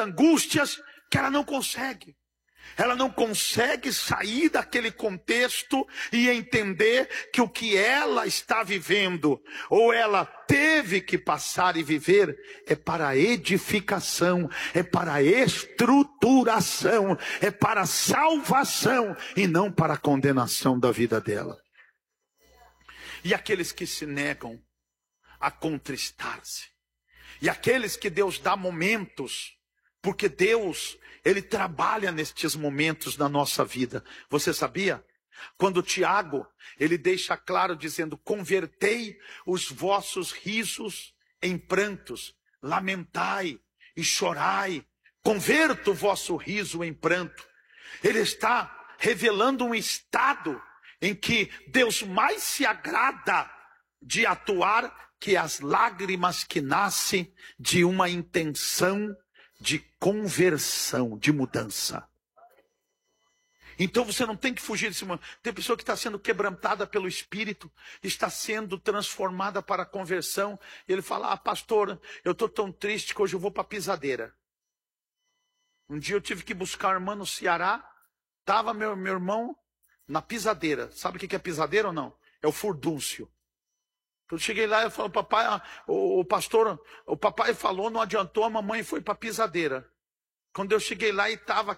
angústias que ela não consegue. Ela não consegue sair daquele contexto e entender que o que ela está vivendo, ou ela teve que passar e viver, é para edificação, é para estruturação, é para salvação e não para a condenação da vida dela. E aqueles que se negam a contristar-se, e aqueles que Deus dá momentos, porque Deus, Ele trabalha nestes momentos na nossa vida. Você sabia? Quando Tiago, ele deixa claro dizendo: convertei os vossos risos em prantos, lamentai e chorai, converta o vosso riso em pranto. Ele está revelando um estado em que Deus mais se agrada de atuar que as lágrimas que nascem de uma intenção de conversão, de mudança. Então você não tem que fugir desse momento. Tem pessoa que está sendo quebrantada pelo Espírito, está sendo transformada para a conversão. E ele fala: pastor, eu estou tão triste que hoje eu vou para a pisadeira. Um dia eu tive que buscar a irmã no Ceará, estava meu irmão na pisadeira. Sabe o que é pisadeira ou não? É o furdúncio. Eu cheguei lá e falei: papai, o pastor, o papai falou, não adiantou, a mamãe foi para a pisadeira. Quando eu cheguei lá e estava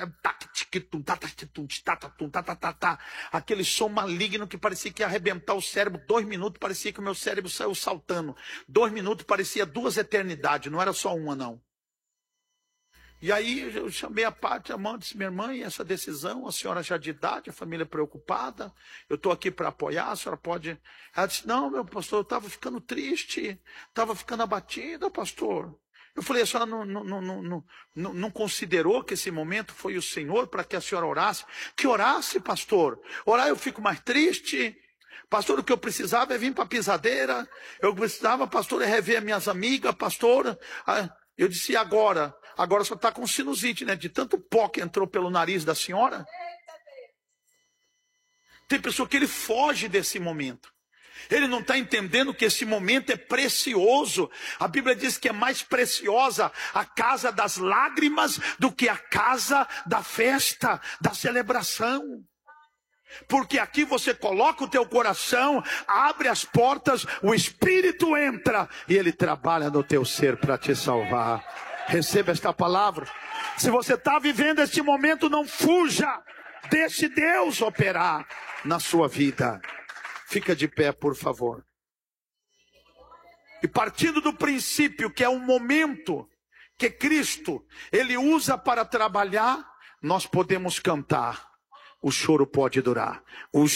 aquele som maligno que parecia que ia arrebentar o cérebro. 2 minutos parecia que o meu cérebro saiu saltando. 2 minutos parecia 2 eternidades, não era só uma não. E aí eu chamei a parte, a mão, disse: minha irmã, e essa decisão, a senhora já de idade, a família preocupada, eu estou aqui para apoiar, a senhora pode... Ela disse: não, meu pastor, eu estava ficando triste, estava ficando abatida, pastor. Eu falei: a senhora não considerou que esse momento foi o Senhor para que a senhora orasse? Que orasse, pastor. Orar eu fico mais triste. Pastor, o que eu precisava é vir para a pisadeira. Eu precisava, pastor, é rever minhas amigas, pastor. Eu disse: e agora? Agora só está com sinusite, né? De tanto pó que entrou pelo nariz da senhora. Tem pessoa que ele foge desse momento. Ele não está entendendo que esse momento é precioso. A Bíblia diz que é mais preciosa a casa das lágrimas do que a casa da festa, da celebração. Porque aqui você coloca o teu coração, abre as portas, o Espírito entra e ele trabalha no teu ser para te salvar. Receba esta palavra. Se você está vivendo este momento, não fuja. Deixe Deus operar na sua vida. Fica de pé, por favor. E partindo do princípio que é um momento que Cristo, Ele usa para trabalhar, nós podemos cantar. O choro pode durar.